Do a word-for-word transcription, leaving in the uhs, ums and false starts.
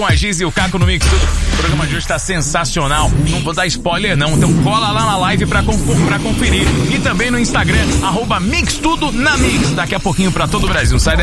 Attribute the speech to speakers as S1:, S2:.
S1: Com a Giz e o Caco no Mix Tudo. O programa de hoje tá sensacional. Não vou dar spoiler não, então cola lá na live pra, con pra conferir. E também no Instagram, arroba Mix Tudo na Mix. Daqui a pouquinho pra todo o Brasil. Sai daí.